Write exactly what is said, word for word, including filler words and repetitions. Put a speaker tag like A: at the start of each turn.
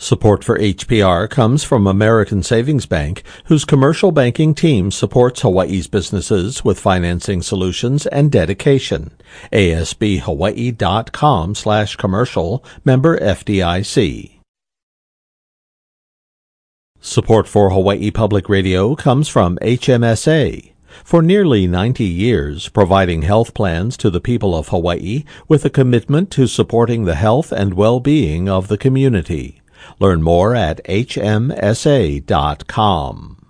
A: Support for H P R comes from American Savings Bank, whose commercial banking team supports Hawaii's businesses with financing solutions and dedication. A S B Hawaii dot com slash commercial, member F D I C. Support for Hawaii Public Radio comes from H M S A. For nearly ninety years, providing health plans to the people of Hawaii with a commitment to supporting the health and well-being of the community. Learn more at H M S A dot com.